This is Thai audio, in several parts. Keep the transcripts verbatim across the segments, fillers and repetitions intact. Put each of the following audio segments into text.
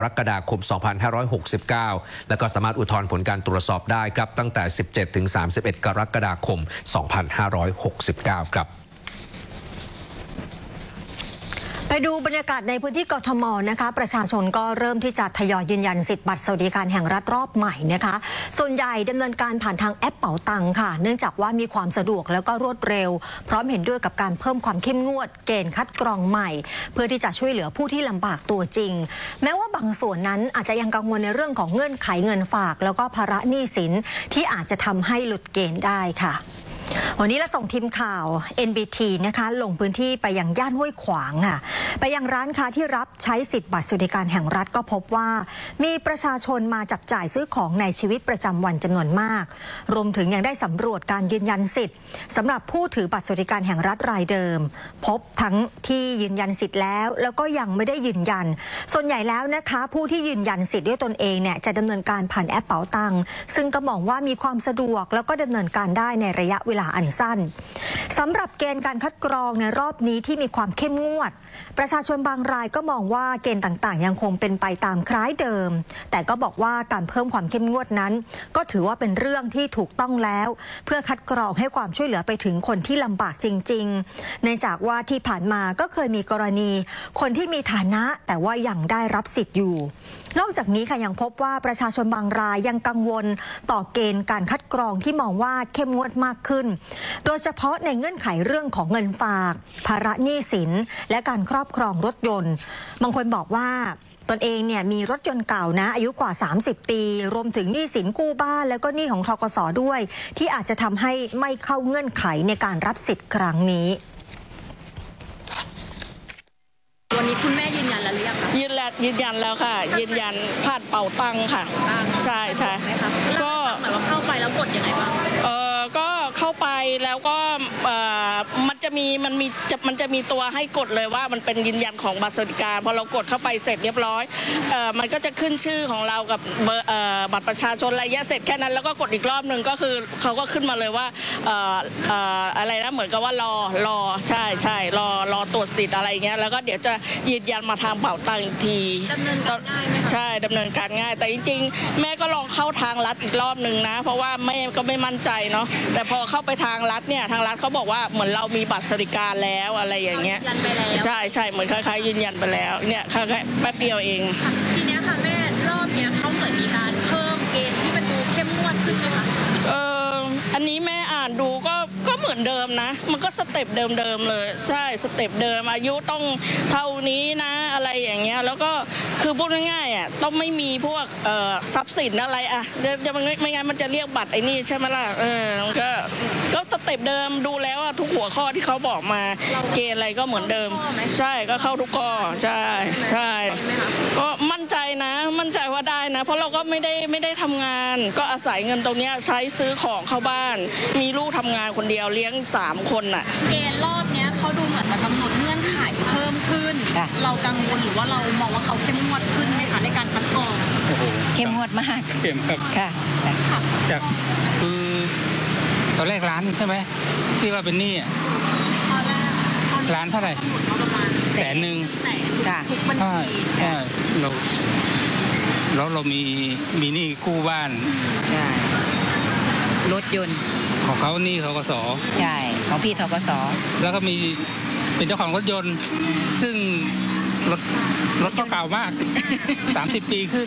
กรกฎาคม สองพันห้าร้อยหกสิบเก้า แล้วก็สามารถอุทธรณ์ผลการตรวจสอบได้ครับตั้งแต่ สิบเจ็ดถึงสามสิบเอ็ด กรกฎาคม สองพันห้าร้อยหกสิบเก้า ครับไปดูบรรยากาศในพื้นที่กทมนะคะประชาชนก็เริ่มที่จะทยอยยืนยันสิทธิบัตรสวัสดิการแห่งรัฐรอบใหม่นะคะส่วนใหญ่ดำเนินการผ่านทางแอปเป๋าตังค่ะเนื่องจากว่ามีความสะดวกแล้วก็รวดเร็วพร้อมเห็นด้วยกับการเพิ่มความเข้มงวดเกณฑ์คัดกรองใหม่เพื่อที่จะช่วยเหลือผู้ที่ลำบากตัวจริงแม้ว่าบางส่วนนั้นอาจจะยังกังวลในเรื่องของเงื่อนไขเงินฝากแล้วก็ภาระหนี้สินที่อาจจะทำให้หลุดเกณฑ์ได้ค่ะวันนี้เราส่งทีมข่าว เอ็น บี ที นะคะลงพื้นที่ไปยังย่านห้วยขวางค่ะไปยังร้านค้าที่รับใช้สิทธิบัตรสวัสดิการแห่งรัฐก็พบว่ามีประชาชนมาจับจ่ายซื้อของในชีวิตประจำวันจำนวนมากรวมถึงยังได้สำรวจการยืนยันสิทธิ์สำหรับผู้ถือบัตรสวัสดิการแห่งรัฐรายเดิมพบทั้งที่ยืนยันสิทธิ์แล้วแล้วก็ยังไม่ได้ยืนยันส่วนใหญ่แล้วนะคะผู้ที่ยืนยันสิทธิ์ด้วยตนเองเนี่ยจะดำเนินการผ่านแอปเป๋าตังซึ่งก็มองว่ามีความสะดวกแล้วก็ดำเนินการได้ในระยะเวลาอันสั้นสำหรับเกณฑ์การคัดกรองในรอบนี้ที่มีความเข้มงวดประชาชนบางรายก็มองว่าเกณฑ์ต่างๆยังคงเป็นไปตามคล้ายเดิมแต่ก็บอกว่าการเพิ่มความเข้มงวดนั้นก็ถือว่าเป็นเรื่องที่ถูกต้องแล้วเพื่อคัดกรองให้ความช่วยเหลือไปถึงคนที่ลำบากจริงๆเนื่องจากว่าที่ผ่านมาก็เคยมีกรณีคนที่มีฐานะแต่ว่ายังได้รับสิทธิ์อยู่นอกจากนี้ค่ะยังพบว่าประชาชนบางรายยังกังวลต่อเกณฑ์การคัดกรองที่มองว่าเข้มงวดมากขึ้นโดยเฉพาะในเงื่อนไขเรื่องของเงินฝากภาระหนี้สินและการครอบครองรถยนต์บางคนบอกว่าตนเองเนี่ยมีรถยนต์เก่านะอายุกว่าสามสิบปีรวมถึงหนี้สินกู้บ้านแล้วก็หนี้ของธกส.ด้วยที่อาจจะทำให้ไม่เข้าเงื่อนไขในการรับสิทธิ์ครั้งนี้วันนี้คุณแม่ยืนยันแล้วหรือยังคะยืนยันยืนยันแล้วค่ะยืนยันผ่านเป่าตังค่ะใช่ใช่ก็เหมือนว่าเข้าไปแล้วกดยังไงบ้างเออก็เข้าไปแล้วก็เออมันจะมีมันมีมันจะมีตัวให้กดเลยว่ามันเป็นยืนยันของบัตรสวัสดิการพอเรากดเข้าไปเสร็จเรียบร้อยเออมันก็จะขึ้นชื่อของเรากับเบอร์เออบัตรประชาชนอะไรเงี้ยเสร็จแค่นั้นแล้วก็กดอีกรอบหนึ่งก็คือเขาก็ขึ้นมาเลยว่าเออเอออะไรนะเหมือนกับว่ารอรอใช่ใช่รอรอตรวจสิทธิ์อะไรเงี้ยแล้วก็เดี๋ยวจะยืนยันมาทางเป่าตังอีกทีดำเนินการง่ายไหมใช่ดำเนินการง่ายแต่จริงๆแม่ก็ลองเข้าทางรัฐอีกรอบหนึ่งนะเพราะว่าแม่ก็ไม่มั่นใจเนาะแต่พอเข้าไปทางรัฐเนี่ยทางรัฐเขาบอกว่าเหมือนเรามีบัตรสวัสดิการแล้วอะไรอย่างเงี้ยใช่ใช่เหมือนคล้ายๆยืนยันไปแล้วเนี่ยแค่แป๊บเดียวเองทีนี้ค่ะแม่รอบเนี้ยเขาเหมือนมีการเพิ่มเกณฑ์ที่มันดูเข้มงวดขึ้นไหมคะเอออันนี้แม่อ่านดูก็ก็เหมือนเดิมนะมันก็สเต็ปเดิมๆเลยใช่สเต็ปเดิมอายุต้องเท่านี้นะอะไรอย่างเงี้ยแล้วก็คือพูดง่ายๆอ่ะต้องไม่มีพวกเอ่อทรัพย์สินอะไรอ่ะจะไม่ไม่งั้นมันจะเรียกบัตรไอ้นี่ใช่ไหมล่ะเออก็ก็สเต็ปเดิมดูแล้วอ่ะทุกหัวข้อที่เขาบอกมาเกณฑ์อะไรก็เหมือนเดิมใช่ก็เข้าทุกข้อใช่ใช่ก็มั่นใจนะมั่นใจว่าได้นะเพราะเราก็ไม่ได้ไม่ได้ทำงานก็อาศัยเงินตรงนี้ใช้ซื้อของเข้าบ้านมีลูกทำงานคนเดียวเลี้ยงสามคนน่ะเกณฑ์รอบเนี้ยเขาดูเหมือนจะกำหนดเงื่อนไขเพิ่มขึ้นเรากังวลหรือว่าเรามองว่าเขาเข้มงวดขึ้นไหมคะในการคัดกรองเข้มงวดมากเข้มครับค่ะจากคือตอนแรกร้านใช่ไหมที่ว่าเป็นหนี้ร้านเท่าไหร่แสนหนึ่งทุกบัญชีเราแล้วเรามีมีหนี้กู้บ้านรถยนต์ของเขาหนี้ธกส. ใช่ของพี่ธกส. แล้วก็มีเป็นเจ้าของรถยนต์ซึ่งรถรถก็เก่ามากสามสิบปีขึ้น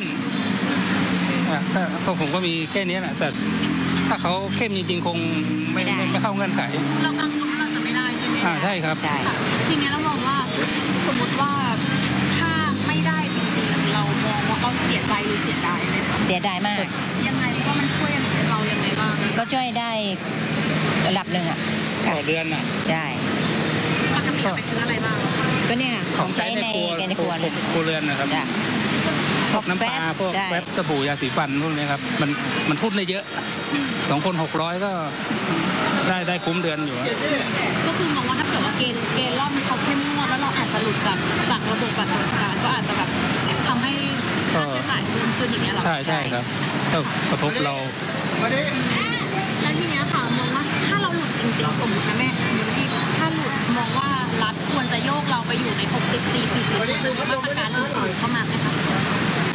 ก็ผมก็มีแค่นี้แหละแต่ถ้าเขาเข้มจริงๆคงไม่ไม่เข้าเงื่อนไขเรากังวลว่าเราจะไม่ได้ใช่ไหมใช่ครับทีนี้เรามองว่าสมมติว่าถ้าไม่ได้จริงๆเรามองว่าเราเสียใจหรือเสียดายไหมเสียดายมากยังไงว่ามันช่วยเรายังไงบ้างก็ช่วยได้ระดับหนึ่งอ่ะต่อเดือนอ่ะใช่ปกติเราไปซื้ออะไรบ้างก็เนี่ยของใช้ในในครัวครัวเรือนนะครับพวกน้ำปลาพวกแป๊บสบู่ยาสีฟันพวกนี้ครับมันมันทุนได้เยอะสองคนหกร้อยก็ได้ได้คุ้มเดือนอยู่ก็คือมองว่าถ้าเกิดว่าเกณฑ์เกณฑ์รอบนี้เขาเข้มงวดแล้วเราอาจจะหลุดจากจากระบบบัตรสวัสดิการก็อาจจะแบบทำให้ค่าใช้จ่ายเพิ่มขึ้นอย่างเงี้ยหรอใช่ใช่ครับก็กระทบเราแล้วทีเนี้ยค่ะมองว่าถ้าเราหลุดจริงๆสมมตินะแม่ที่ถ้าหลุดมองว่ารัฐควรจะโยกเราไปอยู่ในหกสิบ สี่สิบหรือจะมีมาตรการอื่นๆเข้ามาไหมคะ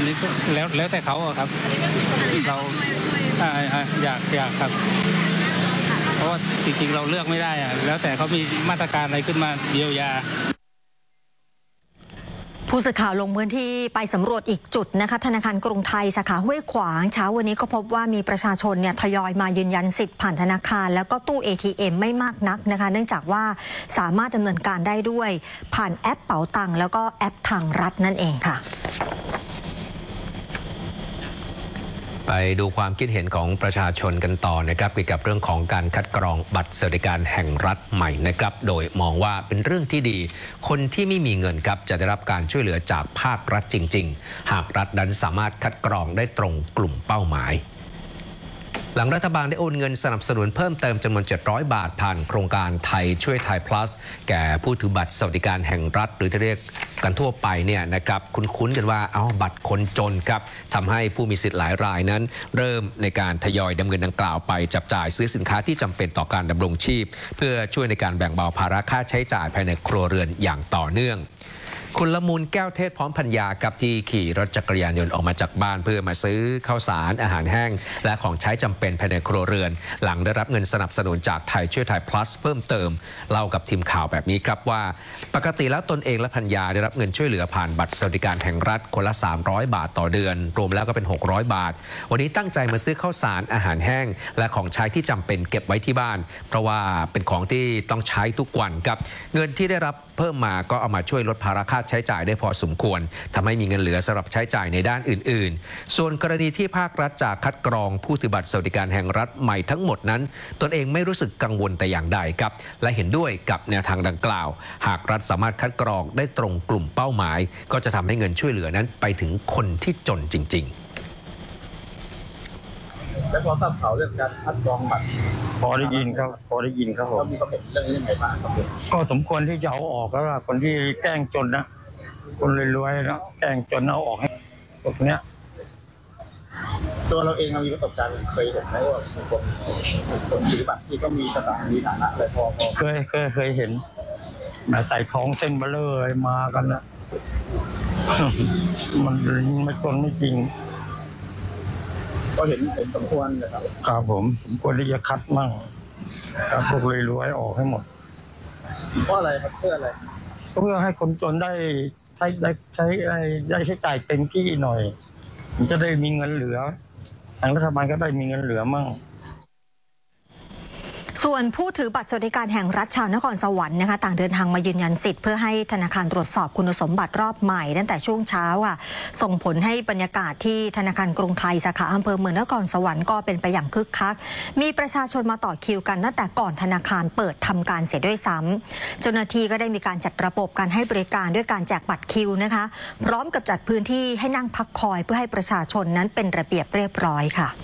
นี้แล้วแล้วแต่เขาอะครับเราอ่าอ่าอยากอยากครับเพราะว่าจริงๆเราเลือกไม่ได้อะแล้วแต่เขามีมาตรการอะไรขึ้นมาเยียวยาผู้สื่อข่าวลงพื้นที่ไปสำรวจอีกจุดนะคะธนาคารกรุงไทยสาขาห้วยขวางเช้าวันนี้ก็พบว่ามีประชาชนเนี่ยทยอยมายืนยันสิทธิ์ผ่านธนาคารแล้วก็ตู้ เอ ที เอ็ม ไม่มากนักนะคะเนื่องจากว่าสามารถดำเนินการได้ด้วยผ่านแอปเป๋าตังค์แล้วก็แอปทางรัฐนั่นเองค่ะไปดูความคิดเห็นของประชาชนกันต่อนะครับเกี่ยวกับเรื่องของการคัดกรองบัตรสวัสดิการแห่งรัฐใหม่นะครับโดยมองว่าเป็นเรื่องที่ดีคนที่ไม่มีเงินครับจะได้รับการช่วยเหลือจากภาครัฐจริงๆหากรัฐนั้นสามารถคัดกรองได้ตรงกลุ่มเป้าหมายหลังรัฐบาลได้โอนเงินสนับสนุนเพิ่มเติมจำนวนเจ็ดร้อยบาทผ่านโครงการไทยช่วยไทย plus แก่ผู้ถือบัตรสวัสดิการแห่งรัฐหรือที่เรียกกันทั่วไปเนี่ยนะครับคุ้นๆกันว่าเอาบัตรคนจนครับทำให้ผู้มีสิทธิ์หลายรายนั้นเริ่มในการทยอยดำเนินดังกล่าวไปจับจ่ายซื้อสินค้าที่จำเป็นต่อการดำรงชีพเพื่อช่วยในการแบ่งเบาภาระค่าใช้จ่ายภายในครัวเรือนอย่างต่อเนื่องคุณละมุนแก้วเทศพร้อมพัญญากับที่ขี่รถจักรยานยนต์ออกมาจากบ้านเพื่อมาซื้อข้าวสารอาหารแห้งและของใช้จำเป็นภายในครัวเรือนหลังได้รับเงินสนับสนุนจากไทยช่วยไทย plus เพิ่มเติมเล่ากับทีมข่าวแบบนี้ครับว่าปกติแล้วตนเองและพัญญาได้รับเงินช่วยเหลือผ่านบัตรสวัสดิการแห่งรัฐคนละสามร้อยบาทต่อเดือนรวมแล้วก็เป็นหกร้อยบาทวันนี้ตั้งใจมาซื้อข้าวสารอาหารแห้งและของใช้ที่จำเป็นเก็บไว้ที่บ้านเพราะว่าเป็นของที่ต้องใช้ทุกวันครับเงินที่ได้รับเพิ่มมาก็เอามาช่วยลดภาระค่าใช้จ่ายได้พอสมควรทำให้มีเงินเหลือสำหรับใช้จ่ายในด้านอื่นๆส่วนกรณีที่ภาครัฐจะคัดกรองผู้ถือบัตรสวัสดิการแห่งรัฐใหม่ทั้งหมดนั้นตนเองไม่รู้สึกกังวลแต่อย่างใดครับและเห็นด้วยกับแนวทางดังกล่าวหากรัฐสามารถคัดกรองได้ตรงกลุ่มเป้าหมายก็จะทำให้เงินช่วยเหลือนั้นไปถึงคนที่จนจริงๆแล้วพอทราบข่าวเรื่องการคัดกรองบัตรพอได้ยินครับพอได้ยินครับผมมีความเห็นเรื่องนี้ยังไงบ้างครับก็สมควรที่จะเอาออกแล้วว่าคนที่แกล้งจนนะคนรวยๆนะแกล้งจนเอาออกให้พวกเนี้ยตัวเราเองเรามีประสบการณ์เคยเห็นไหมว่าคนคนถือบัตรที่ก็มีสถานะมีฐานะอะไรพอเคยเคยเคยเห็นมาใส่ทองเส้นเบลเลยมากันนะมันไม่จนไม่จริงก็เห็นเห็นสมควรนะครับครับผมสมควรที่จะคัดมั่งครับพวกรวยๆออกให้หมดเพราะอะไรครับเพื่ออะไรเพื่อให้คนจนได้ใช้ได้ใช้ได้ใช้จ่ายเต็มที่หน่อยมันจะได้มีเงินเหลือทางรัฐบาลก็ได้มีเงินเหลือมั่งส่วนผู้ถือบัตรสวัสดิการแห่งรัฐชาวนครสวรรค์นะคะต่างเดินทางมายืนยันสิทธิ์เพื่อให้ธนาคารตรวจสอบคุณสมบัติรอบใหม่ตั้งแต่ช่วงเช้าค่ะส่งผลให้บรรยากาศที่ธนาคารกรุงไทยสาขาอำเภอเมืองนครสวรรค์ก็เป็นไปอย่างคึกคักมีประชาชนมาต่อคิวกันตั้งแต่ก่อนธนาคารเปิดทำการเสียด้วยซ้ำเจ้าหน้าที่ก็ได้มีการจัดระบบการให้บริการด้วยการแจกบัตรคิวนะคะพร้อมกับจัดพื้นที่ให้นั่งพักคอยเพื่อให้ประชาชนนั้นเป็นระเบียบเรียบร้อยค่ะ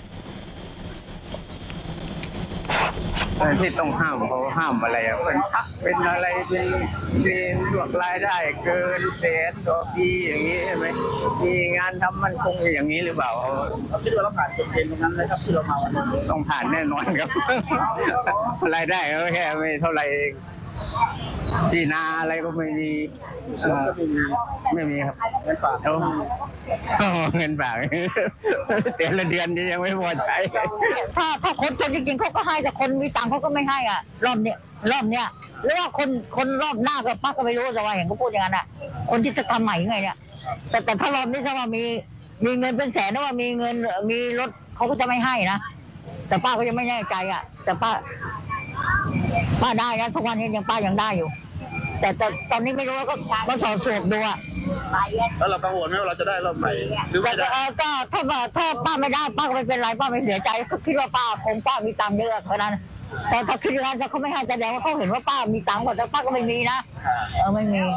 ที่ต้องห้ามเขาห้ามอะไรอ่ะเป็นพักเป็นอะไรเป็นมีหลวกรายได้เกินแสนต่อปีอย่างนี้ใช่ไหมมีงานทำมันคงอย่างนี้หรือเปล่าเราคิดว่าเราผ่านกฎเกณฑ์ตรงนั้นเลยครับที่เรามาวันนี้ต้องผ่านแน่นอนครับรายได้ก็แค่ไม่เท่าไหร่จีนาอะไรก็ไม่มีไม่มีครับเงินฝากเงินฝากแต่ละเดือนนี้ยังไม่พอใช้ถ้าถ้าคนจนจริงๆเขาก็ให้แต่คนมีตังค์เขาก็ไม่ให้อ่ะรอบเนี้ยรอบเนี้ยหรือว่าคนคนรอบหน้าก็ป้าก็ไม่รู้แต่ว่าเห็นเขาพูดอย่างนั้นอ่ะคนที่จะทำใหม่ยังไงเนี่ยแต่แต่ถ้ารอบนี้ถ้าว่ามีมีเงินเป็นแสนนะว่ามีเงินมีรถเขาก็จะไม่ให้นะแต่ป้าก็ยังไม่แน่ใจอ่ะแต่ป้าป้าได้นะทุกวันนี้ยังป้ายังได้อยู่แต่แต่ตอนนี้ไม่รู้ก็มาสอบสวนดูอ่ะแล้วเรากังวลไหมว่าเราจะได้รอบใหม่หรือไม่ได้ก็ถ้าถ้าป้าไม่ได้ป้าก็ไม่เป็นไรป้าไม่เสียใจก็คิดว่าป้าคงป้ามีตังค์เยอะเท่านั้นแต่ถ้าคิดว่าถ้าเขาไม่ให้แสดงว่าเขาเห็นว่าป้ามีตังค์แต่ป้าก็ไม่มีนะเออไม่มี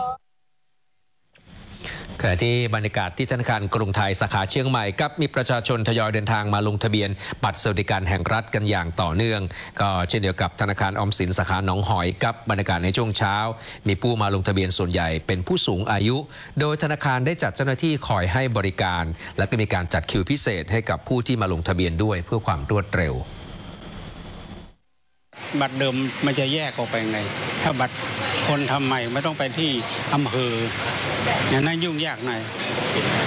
ขณะที่บรรยากาศที่ธนาคารกรุงไทยสาขาเชียงใหม่ครับมีประชาชนทยอยเดินทางมาลงทะเบียนบัตรสวัสดิการแห่งรัฐกันอย่างต่อเนื่องก็เช่นเดียวกับธนาคารออมสินสาขาหนองหอยกับบรรยากาศในช่วงเช้ามีผู้มาลงทะเบียนส่วนใหญ่เป็นผู้สูงอายุโดยธนาคารได้จัดเจ้าหน้าที่คอยให้บริการและก็มีการจัดคิวพิเศษให้กับผู้ที่มาลงทะเบียนด้วยเพื่อความรวดเร็วบัตรเดิมมันจะแยกออกไปไงถ้าบัตรคนทำใหม่ไม่ต้องไปที่อำเภออย่างนั้นยุ่งยากหน่อย